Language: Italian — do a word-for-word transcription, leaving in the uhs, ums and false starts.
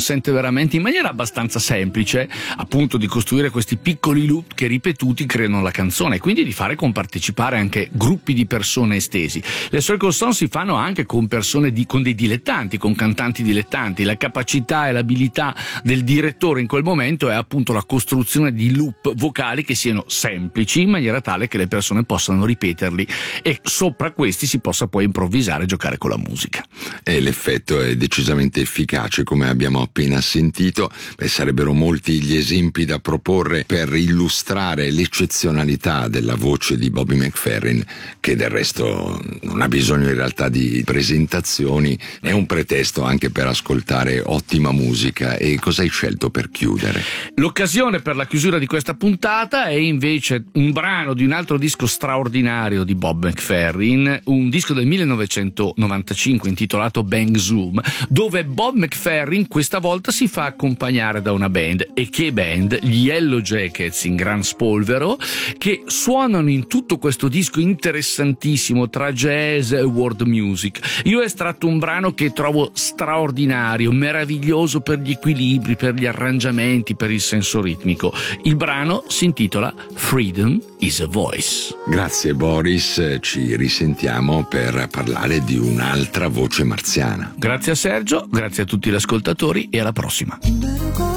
consente veramente in maniera abbastanza semplice appunto di costruire questi piccoli loop che ripetuti creano la canzone e quindi di fare compartecipare anche gruppi di persone estesi. Le Circle Song si fanno anche con persone di, con dei dilettanti, con cantanti dilettanti. La capacità e l'abilità del direttore in quel momento è appunto la costruzione di loop vocali che siano semplici in maniera tale che le persone possano ripeterli e sopra questi si possa poi improvvisare e giocare con la musica. E l'effetto è decisamente efficace, come abbiamo appena sentito. Beh, sarebbero molti gli esempi da proporre per illustrare l'eccezionalità della voce di Bobby McFerrin, che del resto non ha bisogno in realtà di presentazioni, è un pretesto anche per ascoltare ottima musica. E cosa hai scelto per chiudere? L'occasione per la chiusura di questa puntata è invece un brano di un altro disco straordinario di Bob McFerrin, un disco del millenovecentonovantacinque intitolato Bang Zoom, dove Bob McFerrin questa volta si fa accompagnare da una band. E che band? Gli Yellow Jackets in gran spolvero, che suonano in tutto questo disco interessantissimo tra jazz e world music. Io ho estratto un brano che trovo straordinario, meraviglioso per gli equilibri, per gli arrangiamenti, per il senso ritmico. Il brano si intitola Freedom is a Voice. Grazie Boris, ci risentiamo per parlare di un'altra voce marziana. Grazie a Sergio, grazie a tutti gli ascoltatori e alla prossima.